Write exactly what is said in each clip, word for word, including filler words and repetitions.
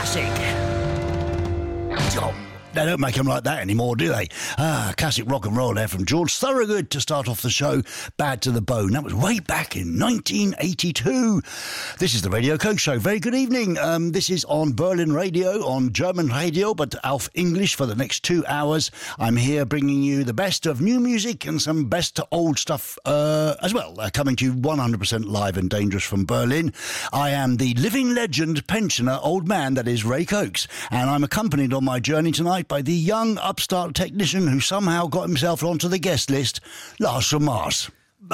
classic. Tom. They don't make them like that anymore, do they? Ah, classic rock and roll there from George Thorogood to start off the show, Bad to the Bone. That was way back in nineteen eighty-two. This is the Radio Coke Show. Very good evening. Um, this is on Berlin Radio, on German radio, but auf English for the next two hours. I'm here bringing you the best of new music and some best to old stuff uh, as well, uh, coming to you one hundred percent live and dangerous from Berlin. I am the living legend, pensioner, old man that is Ray Cokes, and I'm accompanied on my journey tonight by the young upstart technician who somehow got himself onto the guest list, Lars from Mars.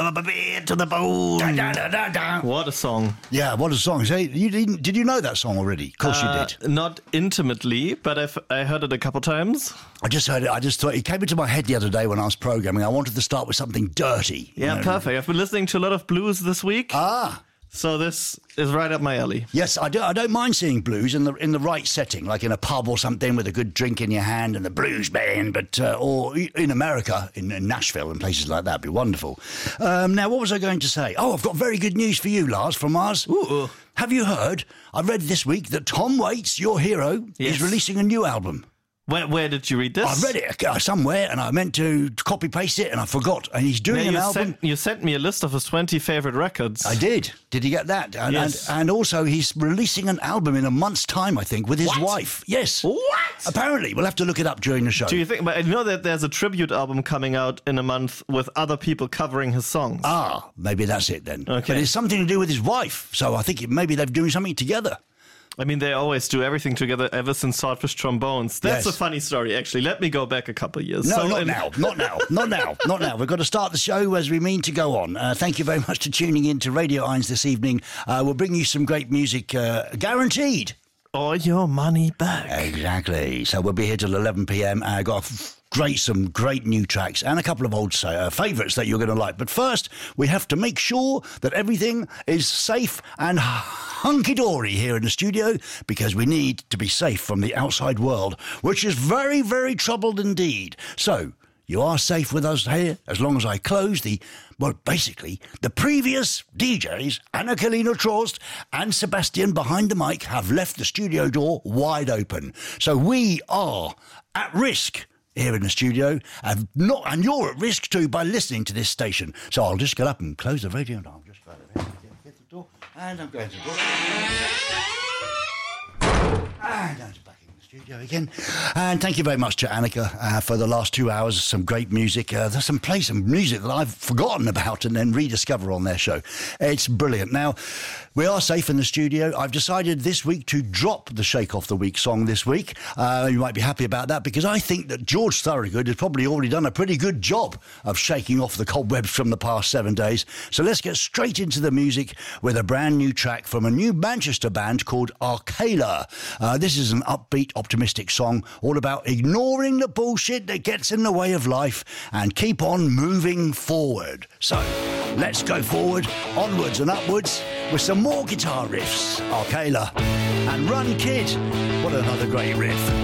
To the bone. Da, da, da, da, da. What a song. Yeah, what a song. Say, you didn't, did you know that song already? Of course uh, you did. Not intimately, but I've, I heard it a couple times. I just heard it. I just thought it came into my head the other day when I was programming. I wanted to start with something dirty. Yeah, you know? Perfect. I've been listening to a lot of blues this week. Ah. So this is right up my alley. Yes, I, do, I don't mind seeing blues in the in the right setting, like in a pub or something with a good drink in your hand and the blues band, but uh, or in America, in, in Nashville and places like that. It'd be wonderful. Um, now, what was I going to say? Oh, I've got very good news for you, Lars, from Mars. Ooh. Have you heard? I read this week that Tom Waits, your hero, yes. is releasing a new album. Where, where did you read this? I read it uh, somewhere, and I meant to copy paste it, and I forgot. And he's doing yeah, an you album. Sent, you sent me a list of his twenty favorite records. I did. Did you get that? And, yes. and, and also, he's releasing an album in a month's time, I think, with his what? wife. Yes. What? Apparently, we'll have to look it up during the show. Do you think? But I know that there's a tribute album coming out in a month with other people covering his songs. Ah, maybe that's it then. Okay. But it's something to do with his wife, so I think it, maybe they're doing something together. I mean, they always do everything together ever since Swordfish Trombones. That's Yes. a funny story, actually. Let me go back a couple of years. No, So not in- now, not now, not now, not now. We've got to start the show as we mean to go on. Uh, thank you very much for tuning in to Radio Eins this evening. Uh, we'll bring you some great music, uh, guaranteed. Or your money back. Exactly. So we'll be here till eleven p.m. I got f- great, some great new tracks and a couple of old uh, favourites that you're going to like. But first, we have to make sure that everything is safe and hunky-dory here in the studio, because we need to be safe from the outside world, which is very, very troubled indeed. So, you are safe with us here as long as I close the, well, basically, the previous D Js, Anna Kalina Trost and Sebastian behind the mic, have left the studio door wide open. So we are at risk here in the studio, and not, and you're at risk too by listening to this station. So I'll just get up and close the radio, and I'll just go there, get the door, and I'm going to the door. And I'm back in the studio again. And thank you very much to Annika uh, for the last two hours. Some great music. Uh, there's some play some music that I've forgotten about and then rediscover on their show. It's brilliant. Now, we are safe in the studio. I've decided this week to drop the Shake Off the Week song this week. Uh, you might be happy about that, because I think that George Thorogood has probably already done a pretty good job of shaking off the cobwebs from the past seven days. So let's get straight into the music with a brand new track from a new Manchester band called Arcala. Uh, this is an upbeat, optimistic song all about ignoring the bullshit that gets in the way of life and keep on moving forward. So let's go forward, onwards and upwards with some more guitar riffs. Arcala and Run Kid. What another great riff.